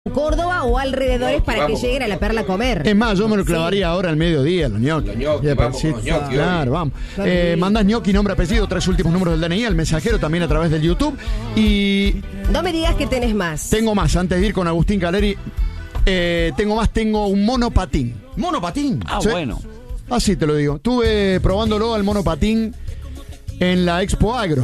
Córdoba o alrededores para que lleguen a la Perla a comer. Es más, yo me lo clavaría ahora al mediodía, los ñoquis. Claro, vamos. Mandás ñoqui, nombre, apellido, 3 últimos números del DNI, al mensajero, también a través del YouTube. Y no me digas que tenés más. Tengo más, antes de ir con Agustín Caleri. Tengo un monopatín. ¿Monopatín? ¿Sí? Bueno. Así te lo digo. Estuve probándolo al monopatín en la Expo Agro.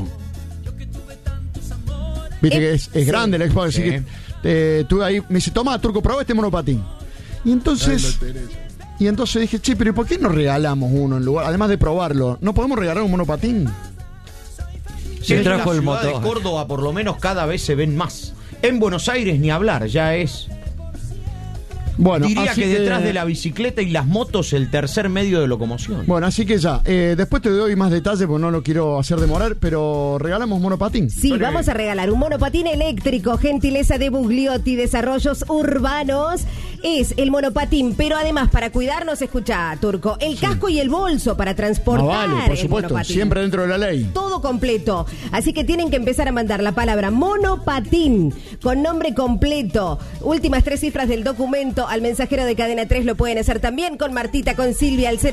Viste que es grande la Expo Agro, así que estuve ahí. Me dice, toma, Turco, probá este monopatín. Y entonces dije, che, pero ¿por qué no regalamos uno en lugar? Además de probarlo, ¿no podemos regalar un monopatín? Se trajo el motor. En la ciudad de Córdoba, por lo menos, cada vez se ven más. En Buenos Aires, ni hablar, ya es... Bueno, diría que detrás de la bicicleta y las motos, el tercer medio de locomoción. Bueno, así que ya, después te doy más detalles porque no lo quiero hacer demorar, pero regalamos monopatín. Sí, vamos a regalar un monopatín eléctrico, gentileza de Bugliotti Desarrollos Urbanos. Es el monopatín, pero además para cuidarnos, escucha, Turco, el casco y el bolso para transportar. Vale, por supuesto, siempre dentro de la ley. Todo completo. Así que tienen que empezar a mandar la palabra monopatín con nombre completo. Últimas 3 cifras del documento al mensajero de Cadena 3. Lo pueden hacer también con Martita, con Silvia al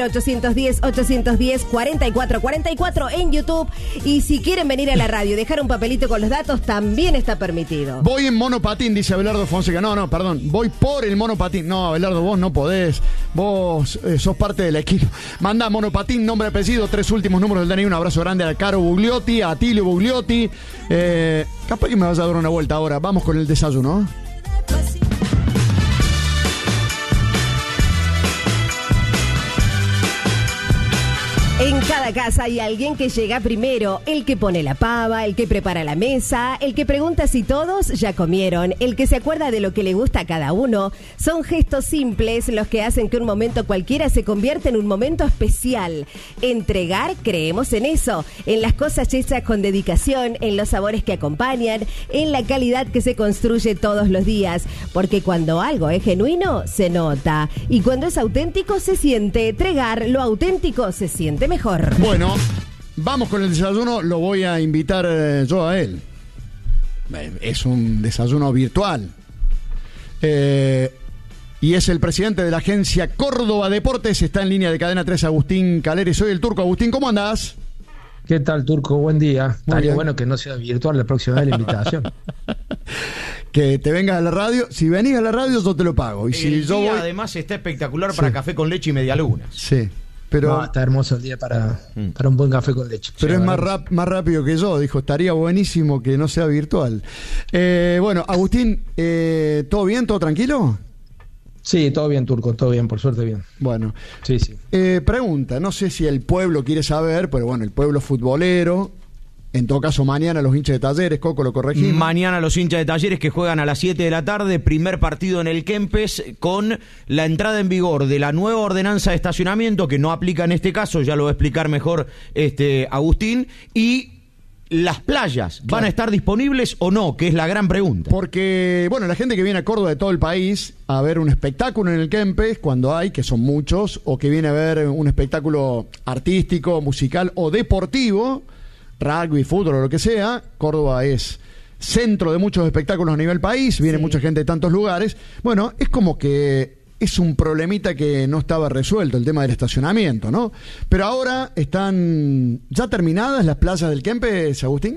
0810-810-4444 en YouTube. Y si quieren venir a la radio y dejar un papelito con los datos, también está permitido. Voy en monopatín, dice Abelardo Fonseca. No, perdón. Voy por el monopatín. No, Abelardo, vos no podés. Vos sos parte del equipo. Manda monopatín, nombre, apellido, 3 últimos números del DNI. Un abrazo grande a Caro Bugliotti, a Atilio Bugliotti. Capaz que me vaya a dar una vuelta ahora. Vamos con el desayuno. En cada casa hay alguien que llega primero, el que pone la pava, el que prepara la mesa, el que pregunta si todos ya comieron, el que se acuerda de lo que le gusta a cada uno. Son gestos simples los que hacen que un momento cualquiera se convierta en un momento especial. Entregar, creemos en eso, en las cosas hechas con dedicación, en los sabores que acompañan, en la calidad que se construye todos los días. Porque cuando algo es genuino, se nota. Y cuando es auténtico, se siente. Entregar lo auténtico se siente mejor. Bueno, vamos con el desayuno. Lo voy a invitar yo a él. Es un desayuno virtual. Y es el presidente de la agencia Córdoba Deportes. Está en línea de Cadena 3, Agustín Caleri. Soy el Turco. Agustín, ¿cómo andás? ¿Qué tal, Turco? Buen día. Estaría bueno que no sea virtual la próxima vez la invitación. Que te vengas a la radio. Si venís a la radio, yo te lo pago. Y si el yo día, voy... además, está espectacular para café con leche y medialunas. Sí. Pero, no, está hermoso el día para un buen café con leche. Pero es más rápido que yo. Dijo, estaría buenísimo que no sea virtual. Bueno, Agustín, ¿todo bien? ¿Todo tranquilo? Sí, todo bien, Turco, todo bien, por suerte bien. Bueno. Sí. Pregunta, no sé si el pueblo quiere saber, pero bueno, el pueblo futbolero... En todo caso, mañana los hinchas de Talleres, Coco, lo corregimos. Mañana los hinchas de Talleres que juegan a las 7 de la tarde, primer partido en el Kempes, con la entrada en vigor de la nueva ordenanza de estacionamiento, que no aplica en este caso, ya lo va a explicar mejor Agustín, y las playas, claro, ¿van a estar disponibles o no? Que es la gran pregunta. Porque, bueno, la gente que viene a Córdoba de todo el país a ver un espectáculo en el Kempes, cuando hay, que son muchos, o que viene a ver un espectáculo artístico, musical o deportivo, rugby, fútbol o lo que sea, Córdoba es centro de muchos espectáculos a nivel país, viene mucha gente de tantos lugares. Bueno, es como que es un problemita que no estaba resuelto, el tema del estacionamiento, ¿no? Pero ahora están ya terminadas las playas del Kempes, Agustín.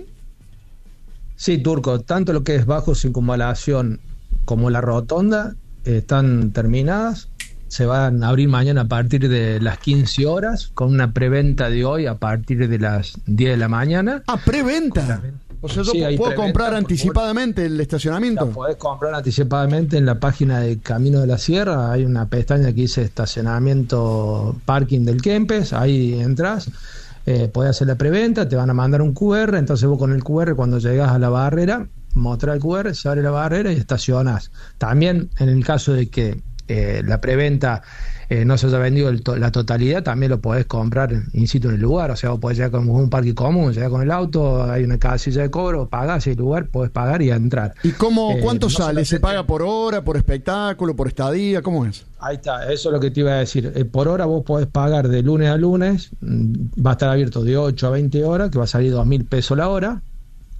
Sí, Turco, tanto lo que es bajo circunvalación como la rotonda están terminadas. Se van a abrir mañana a partir de las 15 horas, con una preventa de hoy a partir de las 10 de la mañana. Ah, preventa. O sea, yo puedo comprar anticipadamente el estacionamiento. La podés comprar anticipadamente en la página de Camino de la Sierra. Hay una pestaña que dice estacionamiento parking del Kempes. Ahí entras, podés hacer la preventa, te van a mandar un QR. Entonces vos con el QR, cuando llegas a la barrera, mostrás el QR, se abre la barrera y estacionás. También en el caso de que la preventa no se haya vendido la totalidad, también lo podés comprar in situ en el lugar. O sea, vos podés llegar con un parque común, llegar con el auto, hay una casilla de cobro, pagás el lugar, podés pagar y entrar. ¿Y cuánto sale? ¿Se paga por hora, por espectáculo, por estadía? ¿Cómo es? Ahí está, eso es lo que te iba a decir. Por hora vos podés pagar de lunes a lunes, va a estar abierto de 8 a 20 horas, que va a salir 2.000 pesos la hora.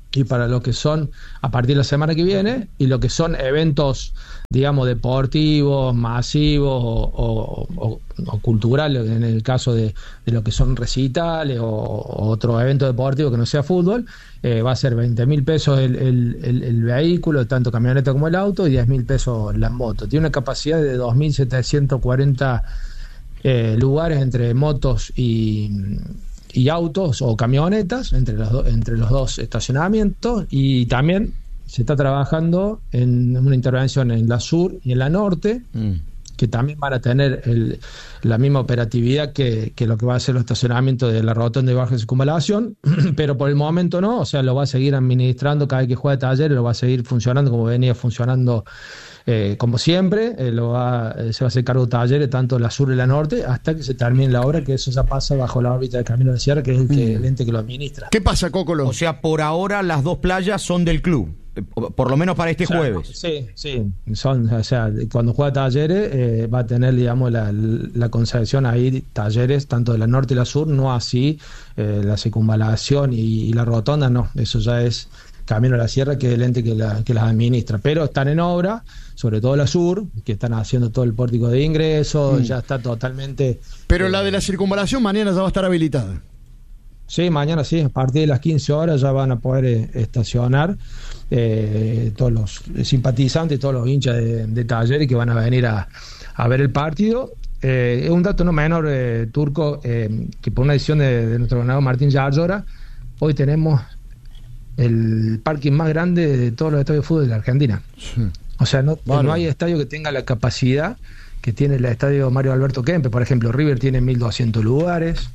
y para lo que son a partir de la semana que viene, y lo que son eventos, digamos, deportivos, masivos o culturales, en el caso de lo que son recitales o otro evento deportivo que no sea fútbol, va a ser 20.000 pesos el vehículo, tanto camioneta como el auto, y 10.000 pesos la moto. Tiene una capacidad de 2.740 lugares entre motos y autos o camionetas entre los dos estacionamientos, y también se está trabajando en una intervención en la sur y en la norte, que también van a tener la misma operatividad que lo que va a ser los estacionamientos de la rotonda de baja circunvalación, pero por el momento no, o sea, lo va a seguir administrando cada vez que juega Talleres, lo va a seguir funcionando como venía funcionando como siempre, se va a hacer cargo de Talleres tanto la sur y la norte hasta que se termine la obra, que eso ya pasa bajo la órbita del Camino de la Sierra, que es el ente que lo administra. ¿Qué pasa, Cocolo? O sea, por ahora las dos playas son del club, por lo menos para este jueves. Sí, o sea, cuando juega Talleres va a tener, digamos, la concesión ahí Talleres, tanto de la norte y la sur, no así la circunvalación y la rotonda, no, eso ya es Camino de la Sierra, que es el ente que las administra, pero están en obra, sobre todo la sur, que están haciendo todo el pórtico de ingreso, ya está totalmente... Pero la de la circunvalación mañana ya va a estar habilitada. Sí, mañana sí, a partir de las 15 horas ya van a poder estacionar todos los simpatizantes, todos los hinchas de Talleres que van a venir a ver el partido. Es un dato no menor, Turco, que por una decisión de nuestro gobernador Martín Yarlora, hoy tenemos el parking más grande de todos los estadios de fútbol de la Argentina. Sí. O sea, no hay estadio que tenga la capacidad que tiene el estadio Mario Alberto Kempes. Por ejemplo, River tiene 1.200 lugares.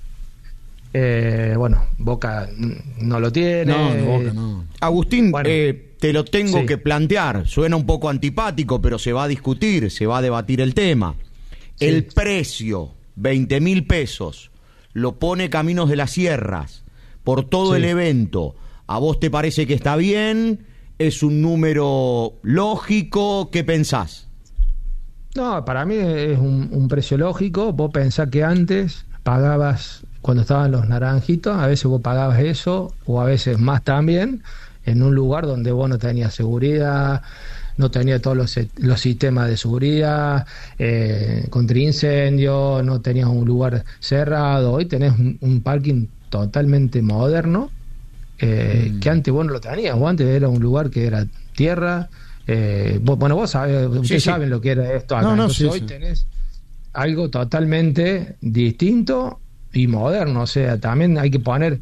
Boca no lo tiene. Boca no. Agustín, te lo tengo que plantear. Suena un poco antipático, pero se va a discutir, se va a debatir el tema. Sí. El precio, 20.000 pesos, lo pone Caminos de las Sierras por todo el evento. ¿A vos te parece que está bien? ¿Es un número lógico? ¿Qué pensás? No, para mí es un precio lógico. Vos pensás que antes pagabas, cuando estaban los naranjitos, a veces vos pagabas eso, o a veces más también, en un lugar donde vos no tenías seguridad, no tenías todos los sistemas de seguridad, contra incendio, no tenías un lugar cerrado. Hoy tenés un parking totalmente moderno, que antes vos no lo tenías. Vos antes era un lugar que era tierra. Vos sabés, ustedes saben lo que era esto acá. Entonces hoy tenés algo totalmente distinto y moderno. O sea, también hay que poner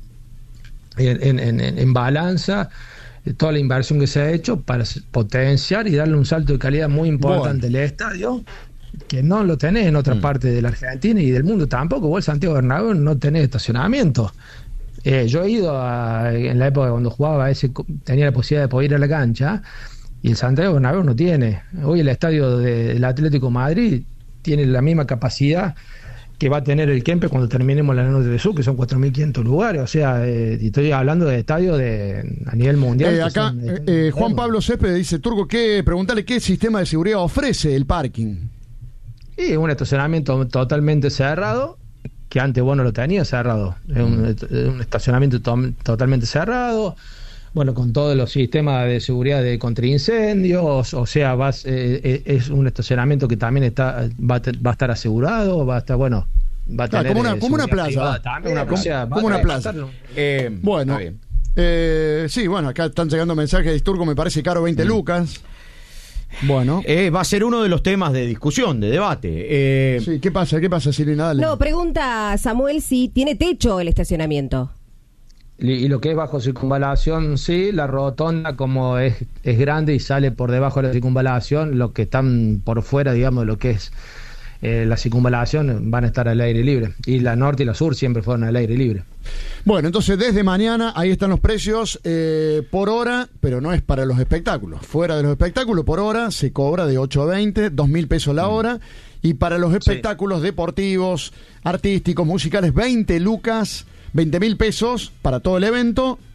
en balanza toda la inversión que se ha hecho para potenciar y darle un salto de calidad muy importante al estadio, que no lo tenés en otra parte de la Argentina y del mundo tampoco. Vos, Santiago Bernabéu, no tenés estacionamiento. Yo he ido en la época cuando jugaba, a veces tenía la posibilidad de poder ir a la cancha, y el Santiago Bernabéu no tiene. Hoy el estadio del Atlético de Madrid tiene la misma capacidad que va a tener el Kempes cuando terminemos la Norte de Sur, que son 4.500 lugares. O sea, estoy hablando de estadios a nivel mundial. Acá Juan Pablo Céspedes dice, Turco, preguntale qué sistema de seguridad ofrece el parking. Sí, un estacionamiento totalmente cerrado, que antes vos no lo tenías cerrado. Es un estacionamiento totalmente cerrado, con todos los sistemas de seguridad contra incendios. O sea, es un estacionamiento que también va a estar asegurado, va a estar, va a tener como una plaza. Como una plaza. Acá están llegando mensajes de Turco, me parece caro 20 lucas. Va a ser uno de los temas de discusión, de debate. Sí, ¿qué pasa, Silvina? Dale. No, pregunta Samuel si tiene techo el estacionamiento. Y lo que es bajo circunvalación, sí, la rotonda como es grande y sale por debajo de la circunvalación, los que están por fuera, digamos, de lo que es la circunvalación van a estar al aire libre. Y la norte y la sur siempre fueron al aire libre. Bueno, entonces desde mañana ahí están los precios por hora, pero no es para los espectáculos. Fuera de los espectáculos, por hora se cobra de 8 a 20, 2.000 pesos la hora. Y para los espectáculos deportivos, artísticos, musicales, 20 lucas, 20.000 pesos para todo el evento.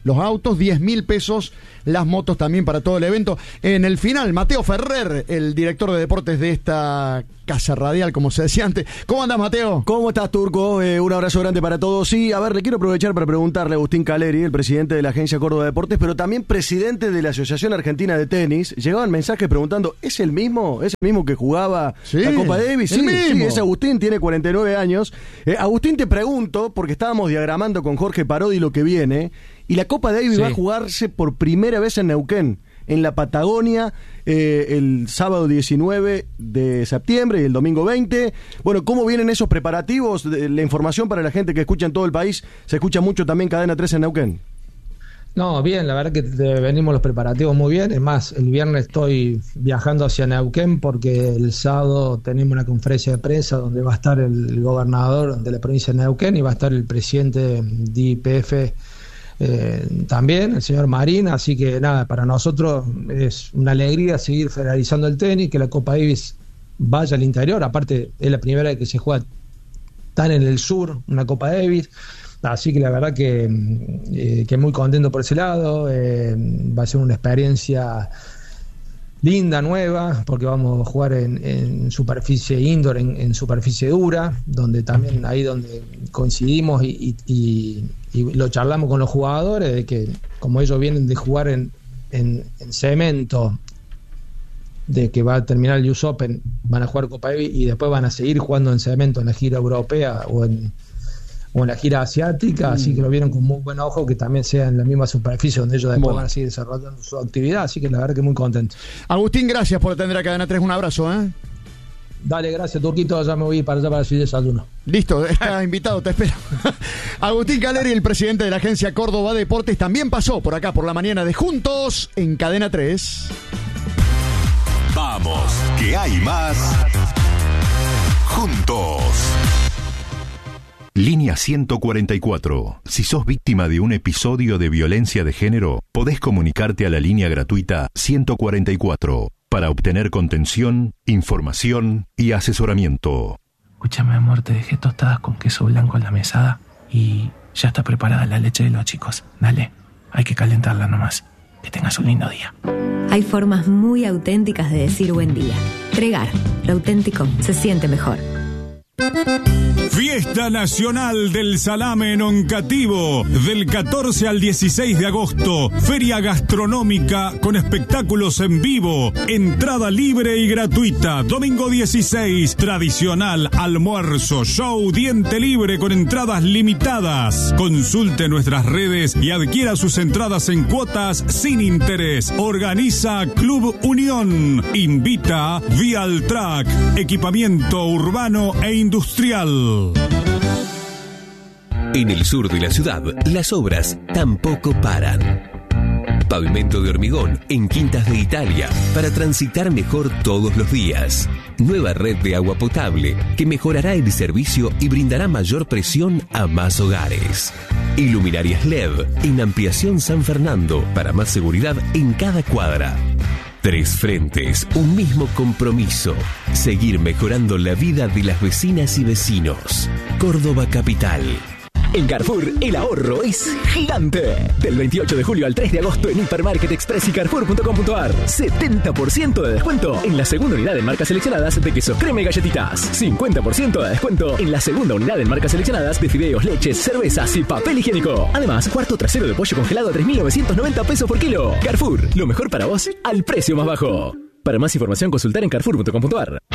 los autos, 10.000 pesos las motos también para todo el evento. En el final, Mateo Ferrer, el director de deportes de esta casa radial, como se decía antes. ¿Cómo andás, Mateo? ¿Cómo estás, Turco? Un abrazo grande para todos. Sí, a ver, le quiero aprovechar para preguntarle a Agustín Caleri, el presidente de la Agencia Córdoba Deportes, pero también presidente de la Asociación Argentina de Tenis. Llegaban mensajes preguntando, ¿es el mismo? ¿Es el mismo que jugaba la Copa Davis? Sí, es Agustín, tiene 49 años. Agustín, te pregunto, porque estábamos diagramando con Jorge Parodi lo que viene, y la Copa Davis va a jugarse por primera vez en Neuquén, en la Patagonia, el sábado 19 de septiembre y el domingo 20. Bueno, ¿cómo vienen esos preparativos? La información para la gente que escucha en todo el país, se escucha mucho también Cadena 3 en Neuquén. No, bien, la verdad que venimos los preparativos muy bien. Es más, el viernes estoy viajando hacia Neuquén porque el sábado tenemos una conferencia de prensa donde va a estar el gobernador de la provincia de Neuquén y va a estar el presidente de IPF también, el señor Marín. Así que nada, para nosotros es una alegría seguir federalizando el tenis, que la Copa Davis vaya al interior. Aparte, es la primera vez que se juega tan en el sur una Copa Davis. Así que la verdad que muy contento por ese lado. Va a ser una experiencia linda, nueva, porque vamos a jugar en superficie indoor, en superficie dura, donde también ahí donde coincidimos y lo charlamos con los jugadores, de que como ellos vienen de jugar en cemento, de que va a terminar el US Open, van a jugar Copa Davis y después van a seguir jugando en cemento en la gira europea o en la gira asiática, así que lo vieron con muy buen ojo, que también sea en la misma superficie donde ellos después van a seguir desarrollando su actividad, así que la verdad que muy contento. Agustín, gracias por atender a Cadena 3, un abrazo, ¿eh? Dale, gracias, Turquito, ya me voy para allá para el desayuno. Listo, está invitado, te espero. Agustín Caleri, el presidente de la Agencia Córdoba Deportes, también pasó por acá por la mañana de Juntos en Cadena 3. Vamos, que hay más. Juntos. Línea 144. Si sos víctima de un episodio de violencia de género, podés comunicarte a la línea gratuita 144 para obtener contención, información y asesoramiento. Escúchame, amor, te dejé tostadas con queso blanco en la mesada y ya está preparada la leche de los chicos. Dale, hay que calentarla nomás. Que tengas un lindo día. Hay formas muy auténticas de decir buen día. Tregar, lo auténtico se siente mejor. Fiesta Nacional del Salame en Oncativo, del 14 al 16 de agosto. Feria gastronómica con espectáculos en vivo. Entrada libre y gratuita. Domingo 16, tradicional almuerzo, show, diente libre con entradas limitadas. Consulte nuestras redes y adquiera sus entradas en cuotas sin interés. Organiza Club Unión. Invita Vialtrack, equipamiento urbano e industrial. En el sur de la ciudad, las obras tampoco paran. Pavimento de hormigón en Quintas de Italia para transitar mejor todos los días. Nueva red de agua potable que mejorará el servicio y brindará mayor presión a más hogares. Iluminarias LED en Ampliación San Fernando para más seguridad en cada cuadra. 3 frentes, un mismo compromiso. Seguir mejorando la vida de las vecinas y vecinos. Córdoba Capital. En Carrefour, el ahorro es gigante. Del 28 de julio al 3 de agosto en Hipermarket Express y Carrefour.com.ar. 70% de descuento en la segunda unidad en marcas seleccionadas de queso, crema y galletitas. 50% de descuento en la segunda unidad en marcas seleccionadas de fideos, leches, cervezas y papel higiénico. Además, cuarto trasero de pollo congelado a 3.990 pesos por kilo. Carrefour, lo mejor para vos al precio más bajo. Para más información, consultar en Carrefour.com.ar.